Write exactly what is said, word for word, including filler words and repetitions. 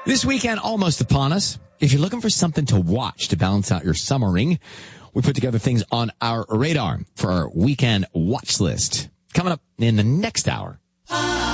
This weekend almost upon us. If you're looking for something to watch to balance out your summering, we put together things on our radar for our weekend watch list. Coming up in the next hour.